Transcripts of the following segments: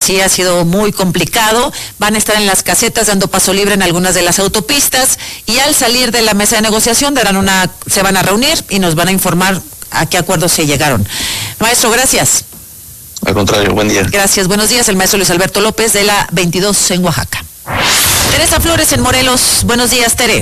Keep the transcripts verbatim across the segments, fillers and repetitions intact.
sí ha sido muy complicado. Van a estar en las casetas dando paso libre en algunas de las autopistas y al salir de la mesa de negociación darán una, se van a reunir y nos van a informar a qué acuerdos se llegaron. Maestro, gracias. Al contrario, buen día. Gracias, buenos días. El maestro Luis Alberto López de la veintidós en Oaxaca. Teresa Flores en Morelos. Buenos días, Tere.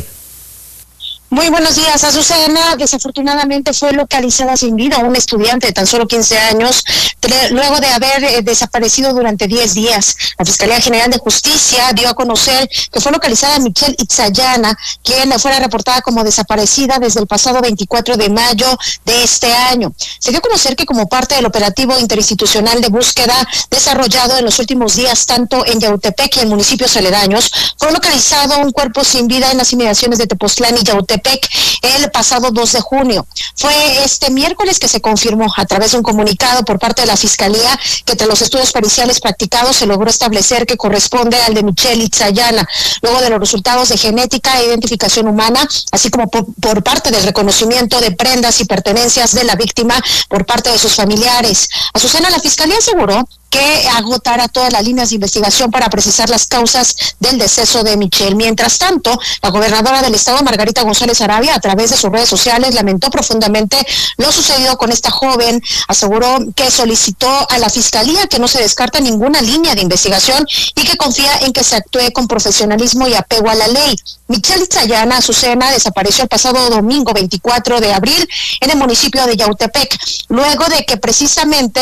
Muy buenos días, Azucena. Desafortunadamente fue localizada sin vida un estudiante de tan solo quince años, luego de haber eh, desaparecido durante diez días. La Fiscalía General de Justicia dio a conocer que fue localizada Michelle Itzayana, quien fuera reportada como desaparecida desde el pasado veinticuatro de mayo de este año. Se dio a conocer que como parte del operativo interinstitucional de búsqueda desarrollado en los últimos días, tanto en Yautepec y en municipios aledaños, fue localizado un cuerpo sin vida en las inmediaciones de Tepoztlán y Yautepec el pasado dos de junio. Fue este miércoles que se confirmó a través de un comunicado por parte de la Fiscalía que tras los estudios periciales practicados se logró establecer que corresponde al de Michelle Itzayana, luego de los resultados de genética e identificación humana, así como por, por parte del reconocimiento de prendas y pertenencias de la víctima por parte de sus familiares. Azucena, la Fiscalía aseguró que agotará todas las líneas de investigación para precisar las causas del deceso de Michelle. Mientras tanto, la gobernadora del estado, Margarita González Arabia, a través de sus redes sociales, lamentó profundamente lo sucedido con esta joven. Aseguró que solicitó a la Fiscalía que no se descarta ninguna línea de investigación y que confía en que se actúe con profesionalismo y apego a la ley. Michelle Itzayana, Azucena, desapareció el pasado domingo veinticuatro de abril en el municipio de Yautepec, luego de que precisamente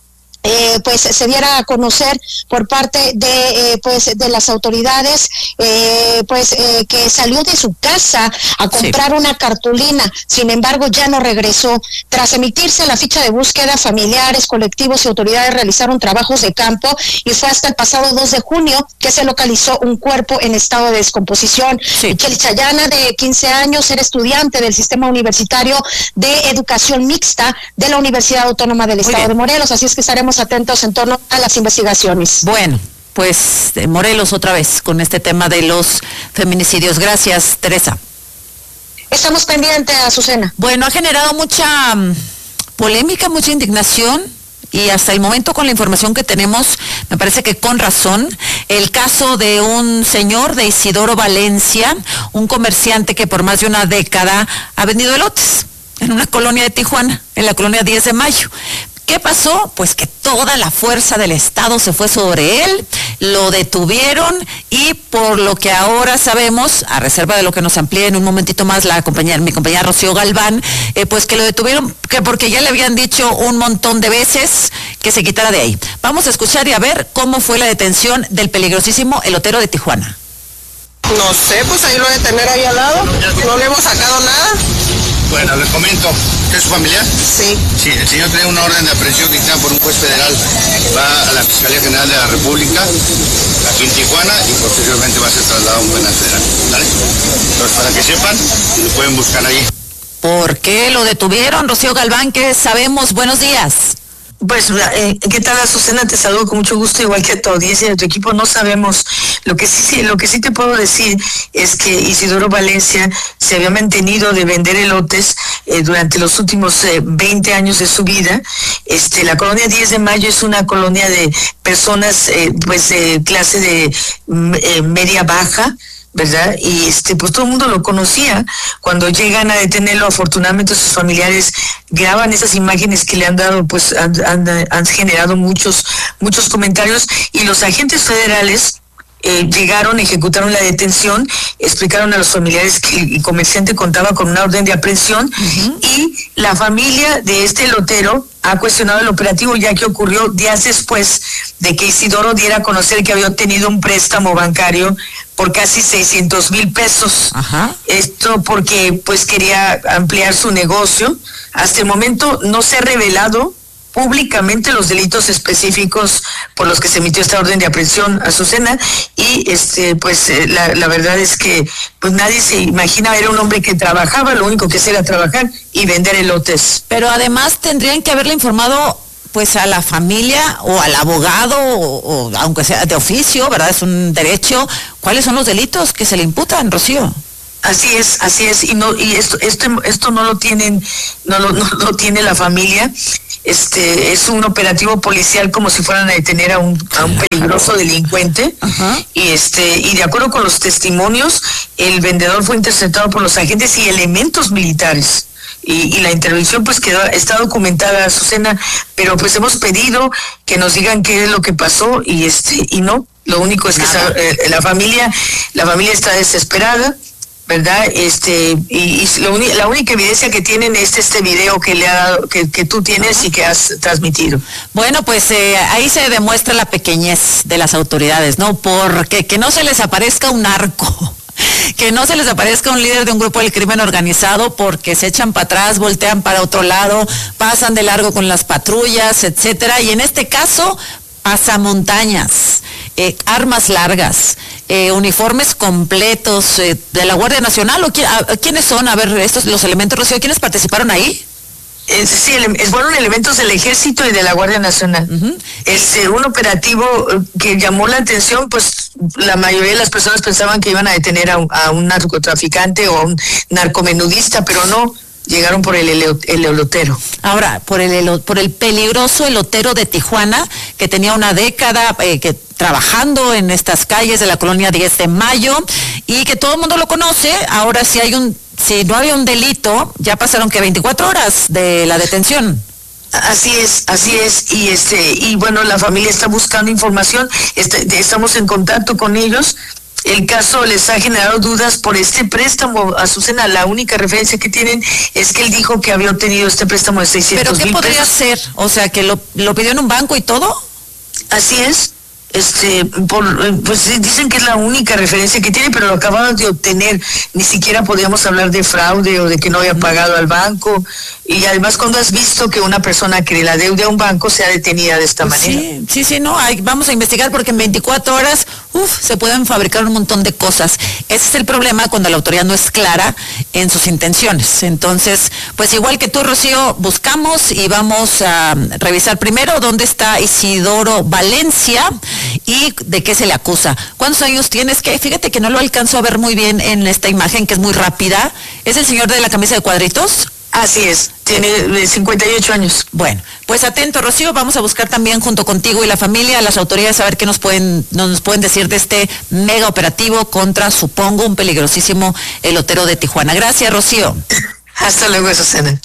Eh, pues se diera a conocer por parte de eh, pues de las autoridades eh, pues eh, que salió de su casa a comprar sí. una cartulina. Sin embargo, ya no regresó. Tras emitirse la ficha de búsqueda, familiares, colectivos y autoridades realizaron trabajos de campo y fue hasta el pasado dos de junio que se localizó un cuerpo en estado de descomposición. Sí. Michelle Itzayana, de quince años, era estudiante del Sistema Universitario de Educación Mixta de la Universidad Autónoma del Estado de Morelos, así es que estaremos atentos en torno a las investigaciones. Bueno, pues de Morelos otra vez con este tema de los feminicidios. Gracias, Teresa. Estamos pendientes, Azucena. Bueno, ha generado mucha um, polémica, mucha indignación y hasta el momento con la información que tenemos, me parece que con razón, el caso de un señor de Isidoro Valencia, un comerciante que por más de una década ha vendido elotes en una colonia de Tijuana, en la colonia diez de mayo. ¿Qué pasó? Pues que toda la fuerza del Estado se fue sobre él, lo detuvieron y por lo que ahora sabemos, a reserva de lo que nos amplíe en un momentito más la compañera, mi compañera Rocío Galván, eh, pues que lo detuvieron que porque ya le habían dicho un montón de veces que se quitara de ahí. Vamos a escuchar y a ver cómo fue la detención del peligrosísimo elotero de Tijuana. No sé, pues ahí lo de tener ahí al lado, no le hemos sacado nada. Bueno, les comento, ¿que es su familiar? Sí. Sí, el señor tiene una orden de aprehensión dictada por un juez federal, va a la Fiscalía General de la República, aquí en Tijuana, y posteriormente va a ser trasladado a un penal federal, ¿vale? Entonces, para que sepan, lo pueden buscar ahí. ¿Por qué lo detuvieron, Rocío Galván? ¿Qué sabemos? Buenos días. Pues, eh, ¿qué tal, Azucena? Te saludo con mucho gusto, igual que a tu audiencia y a tu equipo. No sabemos, lo que sí, lo que sí te puedo decir es que Isidoro Valencia se había mantenido de vender elotes eh, durante los últimos eh, veinte años de su vida. Este, la colonia diez de mayo es una colonia de personas, eh, pues, de clase de eh, media baja, ¿verdad? Y este, pues todo el mundo lo conocía. Cuando llegan a detenerlo, afortunadamente sus familiares graban esas imágenes que le han dado, pues han, han, han generado muchos, muchos comentarios, y los agentes federales Eh, llegaron, ejecutaron la detención, explicaron a los familiares que el comerciante contaba con una orden de aprehensión, uh-huh. y la familia de este elotero ha cuestionado el operativo, ya que ocurrió días después de que Isidoro diera a conocer que había obtenido un préstamo bancario por casi seiscientos mil pesos. Ajá. Esto porque pues quería ampliar su negocio. Hasta el momento no se ha revelado públicamente los delitos específicos por los que se emitió esta orden de aprehensión, Azucena, y este pues eh, la, la verdad es que pues nadie se imagina, era un hombre que trabajaba, lo único que hacía era trabajar y vender elotes. Pero además tendrían que haberle informado pues a la familia o al abogado, o, o aunque sea de oficio, ¿verdad? Es un derecho. ¿Cuáles son los delitos que se le imputan, Rocío? Así es, así es, y no, y esto, esto, esto no lo tienen, no lo, no lo tiene la familia. este es un operativo policial como si fueran a detener a un, a un peligroso delincuente. Ajá. Y este y de acuerdo con los testimonios, el vendedor fue interceptado por los agentes y elementos militares. Y, y la intervención pues quedó, está documentada, Azucena, pero pues hemos pedido que nos digan qué es lo que pasó y este y no, lo único es que está, eh, la familia, la familia está desesperada, ¿verdad? Este y, y lo uni, la única evidencia que tienen es este video que le ha dado, que, que tú tienes y que has transmitido. Bueno, pues eh, ahí se demuestra la pequeñez de las autoridades, ¿no? Porque que no se les aparezca un narco. Que no se les aparezca un líder de un grupo del crimen organizado porque se echan para atrás, voltean para otro lado, pasan de largo con las patrullas, etcétera. Y en este caso, pasamontañas, eh, armas largas, eh, uniformes completos eh, de la Guardia Nacional. ¿O qui a, quiénes son? A ver, estos los elementos, Rocío, ¿quiénes participaron ahí? Eh, sí, fueron elementos del Ejército y de la Guardia Nacional. Uh-huh. Es eh, un operativo que llamó la atención, pues la mayoría de las personas pensaban que iban a detener a un, a un narcotraficante o a un narcomenudista, pero no, llegaron por el, el, el elotero. Ahora, por el, por el peligroso elotero de Tijuana, que tenía una década eh, que trabajando en estas calles de la colonia diez de mayo y que todo el mundo lo conoce. Ahora si hay un, si no había un delito, ya pasaron que veinticuatro horas de la detención. Así es, así es, y este, y bueno, la familia está buscando información, este, estamos en contacto con ellos. El caso les ha generado dudas por este préstamo. Azucena, la única referencia que tienen es que él dijo que había obtenido este préstamo de seiscientos mil pesos. ¿Pero qué podría ser? O sea, que lo, lo pidió en un banco y todo. Así es. Este, por, pues dicen que es la única referencia que tiene, pero lo acababan de obtener. Ni siquiera podíamos hablar de fraude o de que no había pagado al banco. Y además, cuando has visto que una persona que le adeude a un banco sea detenida de esta manera. Sí, sí, sí, no, hay, vamos a investigar porque en veinticuatro horas, uff, se pueden fabricar un montón de cosas. Ese es el problema cuando la autoridad no es clara en sus intenciones. Entonces, pues igual que tú, Rocío, buscamos y vamos a revisar primero dónde está Isidoro Valencia y de qué se le acusa. ¿Cuántos años tienes? Que fíjate que no lo alcanzo a ver muy bien en esta imagen que es muy rápida. ¿Es el señor de la camisa de cuadritos? Así es, tiene cincuenta y ocho años. Bueno, pues atento, Rocío, vamos a buscar también junto contigo y la familia, las autoridades, a ver qué nos pueden, nos pueden decir de este mega operativo contra, supongo, un peligrosísimo elotero de Tijuana. Gracias, Rocío. Hasta luego, Susana.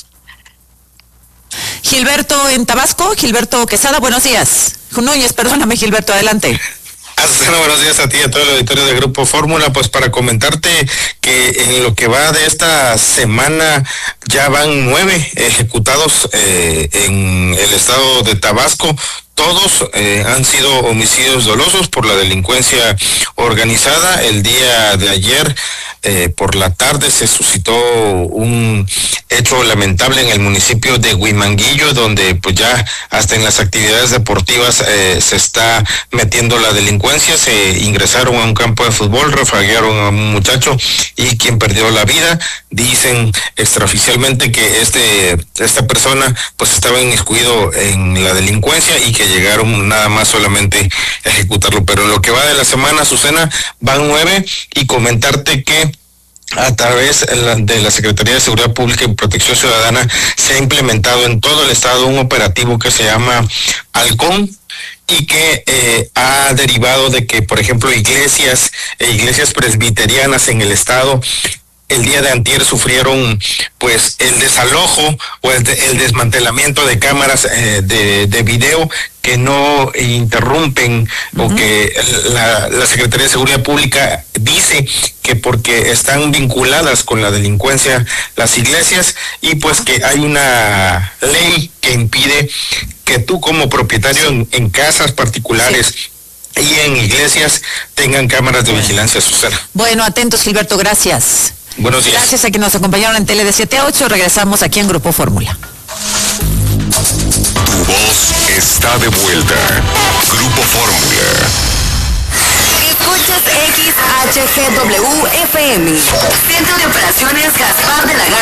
Gilberto en Tabasco, Gilberto Quesada, buenos días. Núñez, perdóname, Gilberto, adelante. Azucena, buenos días a ti y a todo el auditorio del Grupo Fórmula. Pues para comentarte que en lo que va de esta semana ya van nueve ejecutados eh, en el estado de Tabasco. Todos eh, han sido homicidios dolosos por la delincuencia organizada. El día de ayer, eh, por la tarde, se suscitó un hecho lamentable en el municipio de Huimanguillo, donde pues ya hasta en las actividades deportivas eh, se está metiendo la delincuencia. Se ingresaron a un campo de fútbol, refaguearon a un muchacho y quien perdió la vida. Dicen extraoficialmente que este esta persona pues estaba inmiscuido en la delincuencia y que llegaron nada más solamente a ejecutarlo. Pero en lo que va de la semana, Azucena, van nueve, y comentarte que a través de la Secretaría de Seguridad Pública y Protección Ciudadana se ha implementado en todo el estado un operativo que se llama Halcón, y que eh, ha derivado de que, por ejemplo, iglesias e iglesias presbiterianas en el estado el día de antier sufrieron pues el desalojo o el, de, el desmantelamiento de cámaras eh, de, de video que no interrumpen, uh-huh. o que la, la Secretaría de Seguridad Pública dice que porque están vinculadas con la delincuencia las iglesias, y pues que hay una ley que impide que tú como propietario en, en casas particulares sí. y en iglesias tengan cámaras de vigilancia, Susana. Bueno, atentos, Gilberto, gracias. Buenos días. Gracias a quienes nos acompañaron en Tele de siete a ocho. Regresamos aquí en Grupo Fórmula. Tu voz está de vuelta. Grupo Fórmula. Escuchas X H G W F M. Centro de Operaciones Gaspar de la Garza.